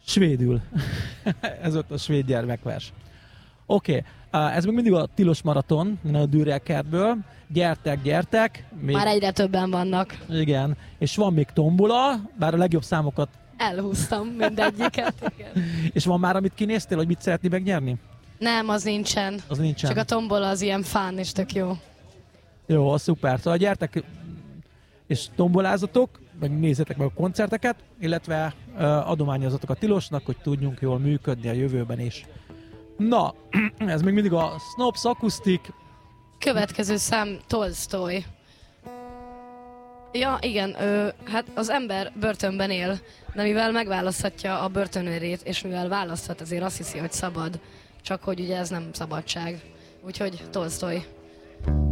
Svédül. Ez ott a svéd gyermekvers. Oké, ez még mindig a tilos maraton, a Dürerkertből. Gyertek. Még... Már egyre többen vannak. Igen, és van még tombola, bár a legjobb számokat... Elhúztam mindegyiket, igen. És van már, amit kinéztél, hogy mit szeretnél megnyerni? Nem, az nincsen. Az nincsen. Csak a tombola az ilyen fán, és tök jó. Jó, szuper. Szóval gyertek és tombolázatok, meg nézzétek meg a koncerteket, illetve adományozatok a Tilosnak, hogy tudjunk jól működni a jövőben is. Na, ez még mindig a Snops Acoustic. Következő szám Tolstoy. Ja, igen, hát az ember börtönben él, de mivel megválaszthatja a börtönőrét, és mivel választhat, azért azt hiszi, hogy szabad. Csak hogy ugye ez nem szabadság. Úgyhogy Tolstoy.